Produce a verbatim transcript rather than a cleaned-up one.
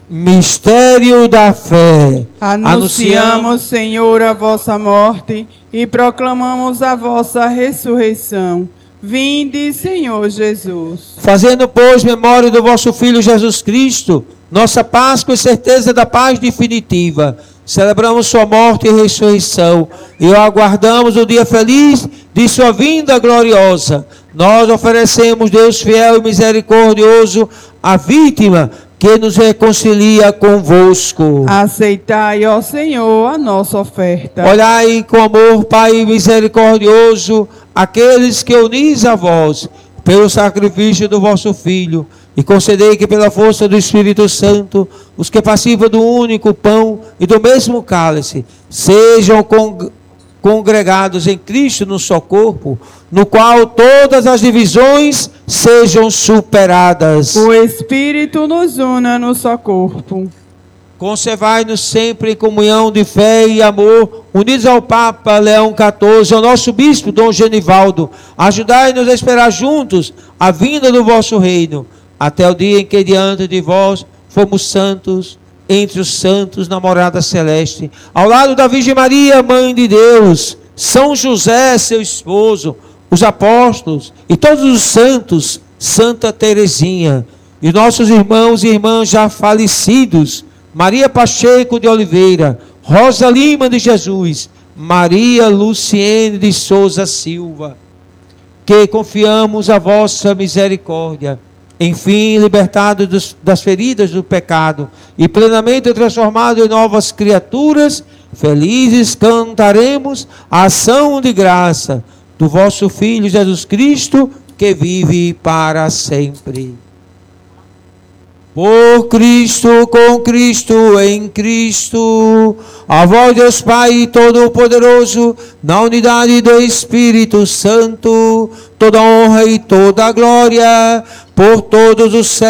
Mistério da fé. Anunciamos, Senhor, a vossa morte e proclamamos a vossa ressurreição. Vinde, Senhor Jesus. Fazendo, pois, memória do vosso Filho Jesus Cristo, nossa Páscoa e certeza da paz definitiva, celebramos sua morte e ressurreição e aguardamos o dia feliz de sua vinda gloriosa. Nós oferecemos, Deus fiel e misericordioso, a vítima que nos reconcilia convosco. Aceitai, ó Senhor, a nossa oferta. Olhai com amor, Pai misericordioso, aqueles que unis a vós, pelo sacrifício do vosso Filho, e concedei que pela força do Espírito Santo, os que participam do único pão e do mesmo cálice, sejam con- congregados em Cristo no só corpo, no qual todas as divisões sejam superadas. O Espírito nos una no só corpo. Conservai-nos sempre em comunhão de fé e amor, unidos ao Papa Leão quatorze, ao nosso Bispo Dom Genivaldo. Ajudai-nos a esperar juntos a vinda do vosso reino, até o dia em que diante de vós fomos santos, entre os santos na morada celeste, ao lado da Virgem Maria, Mãe de Deus, São José, seu esposo, os apóstolos e todos os santos, Santa Teresinha, e nossos irmãos e irmãs já falecidos, Maria Pacheco de Oliveira, Rosa Lima de Jesus, Maria Luciene de Souza Silva, que confiamos a vossa misericórdia. Enfim, libertados dos, das feridas do pecado e plenamente transformados em novas criaturas, felizes cantaremos a ação de graça do vosso Filho Jesus Cristo, que vive para sempre. Por Cristo, com Cristo, em Cristo, a vós Deus Pai Todo-Poderoso, na unidade do Espírito Santo, toda honra e toda glória, por todos os séculos.